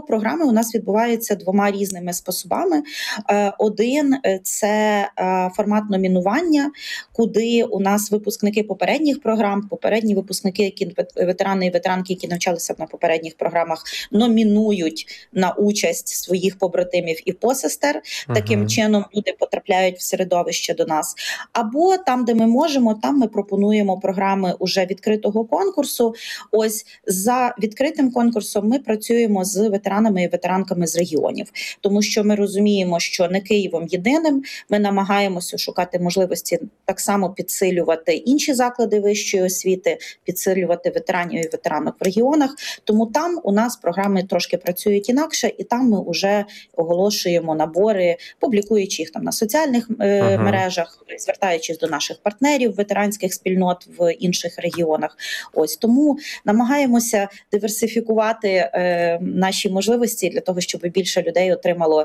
програми у нас відбуваються двома різними способами. Один – це формат номінування, куди у нас випускники попередніх програм, попередні випускники, ветерани і ветеранки, які навчалися на попередніх програмах, номінують на участь своїх побратимів і посестер. Таким чином люди потрапляють в середовище до нас. Або там, де ми можемо, там ми пропонуємо програми уже відкритого конкурсу. Ось за відкритим конкурсом ми працюємо з ветеранами і ветеранками з регіонів, тому що ми розуміємо, що не Києвом єдиним, ми намагаємося шукати можливості так само підсилювати інші заклади вищої освіти, підсилювати ветеранів і ветеранок в регіонах, тому там у нас програми трошки працюють інакше, і там ми вже оголошуємо набори, публікуючи їх там на соціальних мережах, звертаючись до наших партнерів, ветеранських спільнот в інших регіонах. Ось тому намагаємося диверсифікувати наші можливості для того, щоб більше людей отримало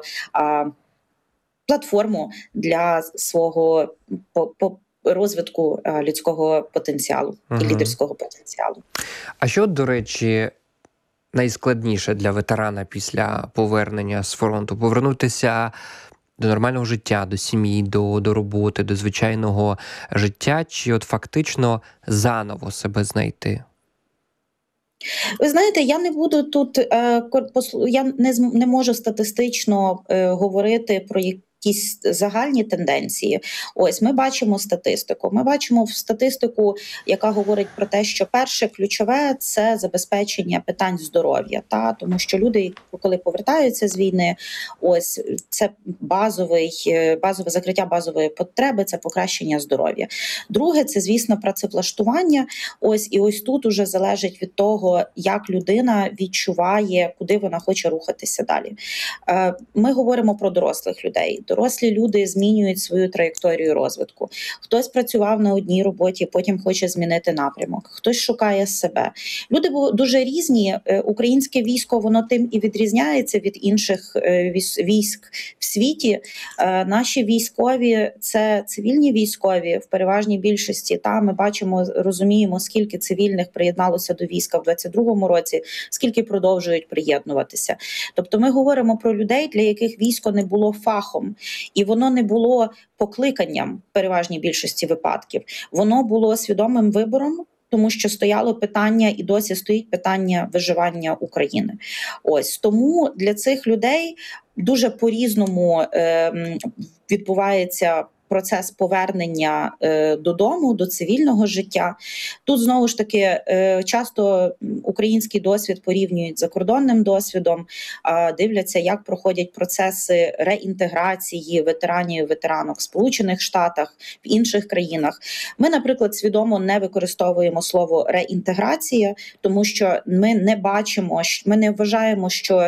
платформу для свого розвитку людського потенціалу і лідерського потенціалу. А що, до речі, найскладніше для ветерана після повернення з фронту? Повернутися до нормального життя, до сім'ї, до роботи, до звичайного життя, чи от фактично заново себе знайти? Ви знаєте, я не буду тут, я не можу статистично говорити про якісь загальні тенденції. Ось ми бачимо статистику. Ми бачимо статистику, яка говорить про те, що перше ключове – це забезпечення питань здоров'я. Тому що люди, коли повертаються з війни, ось це базове закриття базової потреби, це покращення здоров'я. Друге – це, звісно, працевлаштування. І ось тут уже залежить від того, як людина відчуває, куди вона хоче рухатися далі. Ми говоримо про дорослих людей. Дорослі люди змінюють свою траєкторію розвитку. Хтось працював на одній роботі, потім хоче змінити напрямок. Хтось шукає себе. Люди дуже різні. Українське військо, воно тим і відрізняється від інших військ в світі. Наші військові – це цивільні військові в переважній більшості. Ми бачимо, розуміємо, скільки цивільних приєдналося до війська в 22-му році, скільки продовжують приєднуватися. Тобто ми говоримо про людей, для яких військо не було фахом. І воно не було покликанням в переважній більшості випадків. Воно було свідомим вибором, тому що стояло питання і досі стоїть питання виживання України. Тому для цих людей дуже по-різному відбувається процес повернення додому, до цивільного життя. Тут, знову ж таки, часто український досвід порівнюють з закордонним досвідом, дивляться, як проходять процеси реінтеграції ветеранів і ветеранок в Сполучених Штатах, в інших країнах. Ми, наприклад, свідомо не використовуємо слово реінтеграція, тому що ми не бачимо, ми не вважаємо, що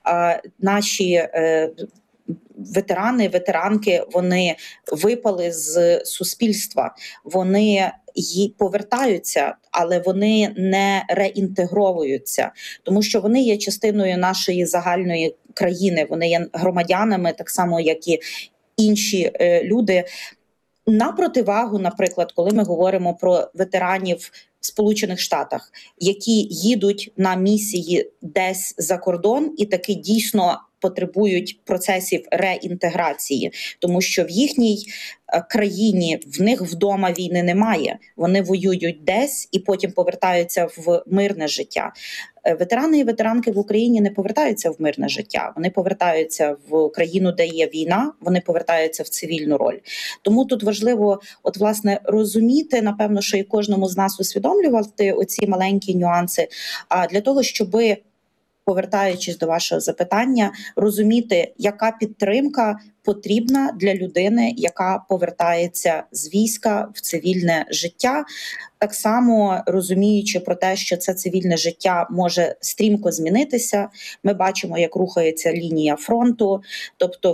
наші ветерани, ветеранки, вони випали з суспільства, вони повертаються, але вони не реінтегровуються, тому що вони є частиною нашої загальної країни, вони є громадянами, так само, як і інші люди. На противагу, наприклад, коли ми говоримо про ветеранів в Сполучених Штатах, які їдуть на місії десь за кордон і таки дійсно потребують процесів реінтеграції, тому що в їхній країні, в них вдома війни немає. Вони воюють десь і потім повертаються в мирне життя. Ветерани і ветеранки в Україні не повертаються в мирне життя. Вони повертаються в країну, де є війна, вони повертаються в цивільну роль. Тому тут важливо, власне, розуміти, напевно, що і кожному з нас усвідомлювати оці маленькі нюанси, для того, щоби, повертаючись до вашого запитання, розуміти, яка підтримка потрібна для людини, яка повертається з війська в цивільне життя, так само розуміючи про те, що це цивільне життя може стрімко змінитися. Ми бачимо, як рухається лінія фронту, тобто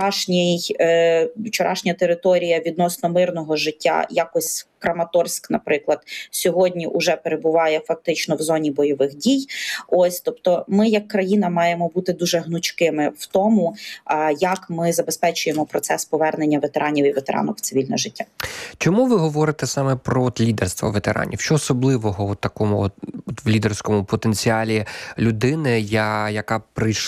вчорашня територія відносно мирного життя, якось Краматорськ, наприклад, сьогодні уже перебуває фактично в зоні бойових дій. Тобто ми як країна маємо бути дуже гнучкими в тому, як ми забезпечуємо процес повернення ветеранів і ветеранок в цивільне життя. Чому ви говорите саме про лідерство ветеранів? Що особливого в такому в лідерському потенціалі людини, яка прийшла